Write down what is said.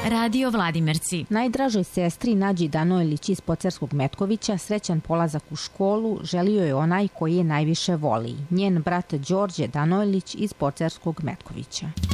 Radio Vladimirci. Najdražoj sestri Nađi Danojlić iz Pocerskog Metkovića srećan polazak u školu želio je onaj koji je najviše voli, njen brat Đorđe Danojlić iz Pocerskog Metkovića.